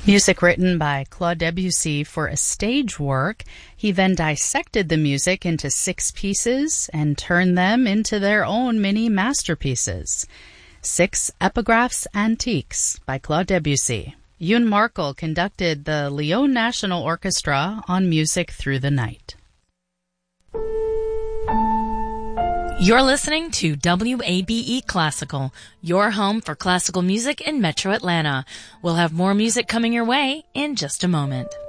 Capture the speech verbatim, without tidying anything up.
Music written by Claude Debussy for a stage work. He then dissected the music into six pieces and turned them into their own mini masterpieces. Six Epigraphs Antiques by Claude Debussy. Yoon Markel conducted the Lyon National Orchestra on Music Through the Night. You're listening to W A B E Classical, your home for classical music in Metro Atlanta. We'll have more music coming your way in just a moment.